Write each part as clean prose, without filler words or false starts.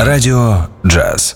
Радіо Джаз.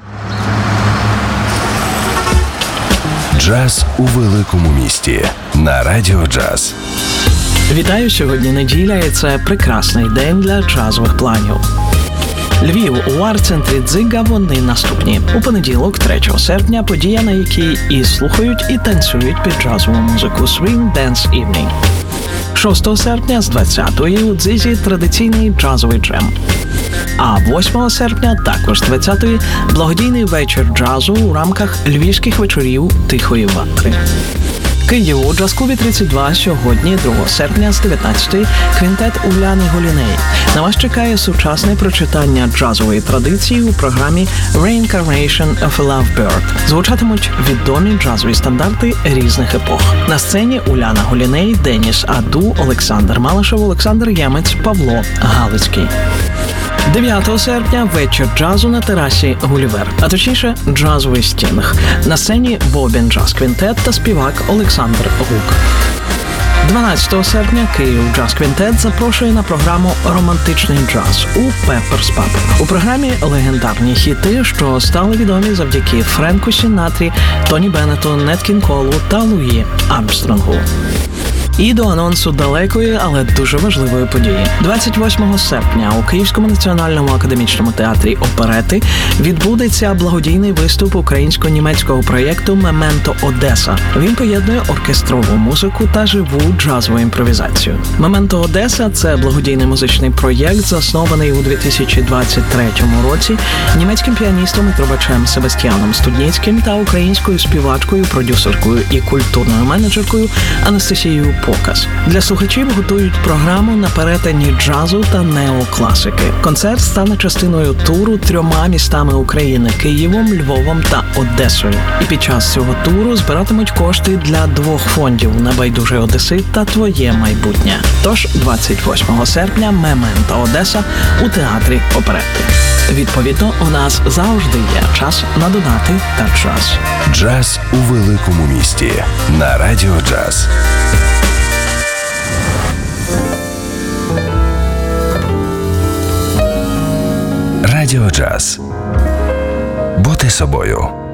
Джаз у великому місті. На Радіо Джаз. Вітаю, сьогодні неділя, і це прекрасний день для джазових планів. Львів, у арт-центрі Дзига вони наступні. У понеділок, 3 серпня, подія, на якій і слухають, і танцюють під джазову музику Swing Dance Evening. 6 серпня з 20-ї у Дзизі традиційний джазовий джем. А 8 серпня, також з 20-ї, благодійний вечір джазу у рамках львівських вечорів Тихої ватри. Київ, у джаз-клубі 32 сьогодні, 2 серпня з 19-ї, квінтет Уляни Гуліней. На вас чекає сучасне прочитання джазової традиції у програмі Reincarnation of a Lovebird. Звучатимуть відомі джазові стандарти різних епох. На сцені Уляна Гуліней, Деніс Аду, Олександр Малишев, Олександр Ємець, Павло Галицький. 9 серпня вечір джазу на терасі Гулівер, а точніше джазовий стінг. На сцені Бобін Джаз Квінтет та співак Олександр Гук. 12 серпня Київ Джаз Квінтет запрошує на програму «Романтичний джаз» у Pepper's Pub. У програмі легендарні хіти, що стали відомі завдяки Френку Сінатрі, Тоні Беннету, Нет Кінг Колу та Луї Армстронгу. І до анонсу далекої, але дуже важливої події. 28 серпня у Київському національному академічному театрі оперети відбудеться благодійний виступ українсько-німецького проєкту «Мементо Одеса». Він поєднує оркестрову музику та живу джазову імпровізацію. «Мементо Одеса» – це благодійний музичний проєкт, заснований у 2023 році німецьким піаністом і трубачем Себастьяном Студніцьким та українською співачкою, продюсеркою і культурною менеджеркою Анастасією Показ. Для слухачів готують програму на перетині джазу та неокласики. Концерт стане частиною туру 3 містами України – Києвом, Львовом та Одесою. І під час цього туру збиратимуть кошти для 2 фондів «Небайдужий одесит» та «Твоє майбутнє». Тож 28 серпня «Мементо Одеса» у театрі оперети. Відповідно, у нас завжди є час на донати та джаз. Джаз у великому місті. На Радіо Джаз. Радіо Джаз. Бути собою.